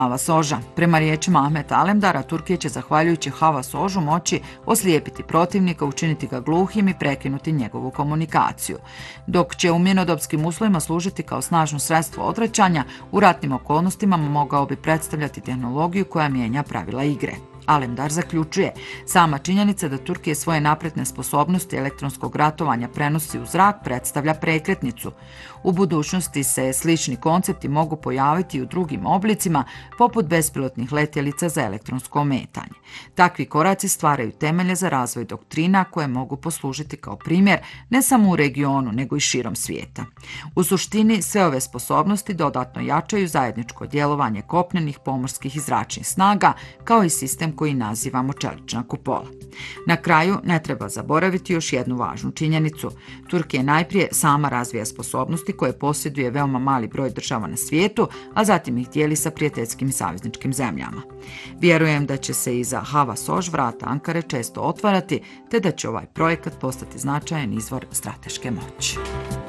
Hava Soža. Prema riječima Ahmeta Alemdara, Turkija će zahvaljujući Hava Sožu moći oslijepiti protivnika, učiniti ga gluhim i prekinuti njegovu komunikaciju. Dok će u mirnodopskim uslovima služiti kao snažno sredstvo odvraćanja, u ratnim okolnostima mogao bi predstavljati tehnologiju koja mijenja pravila igre. Alemdar zaključuje, sama činjenica da Turkija svoje napredne sposobnosti elektronskog ratovanja prenosi u zrak predstavlja prekretnicu. U budućnosti se slični koncepti mogu pojaviti i u drugim oblicima, poput bespilotnih letjelica za elektronsko ometanje. Takvi koraci stvaraju temelje za razvoj doktrina koje mogu poslužiti kao primjer ne samo u regionu, nego i širom svijeta. U suštini, sve ove sposobnosti dodatno jačaju zajedničko djelovanje kopnenih, pomorskih i zračnih snaga, kao i sistem koji nazivamo čelična kupola. Na kraju, ne treba zaboraviti još jednu važnu činjenicu. Turkija najprije sama razvija sposobnosti koje posjeduje veoma mali broj država na svijetu, a zatim ih dijeli sa prijateljskim i savezničkim zemljama. Vjerujem da će se iza Hava Sož vrata Ankare često otvarati, te da će ovaj projekat postati značajan izvor strateške moći.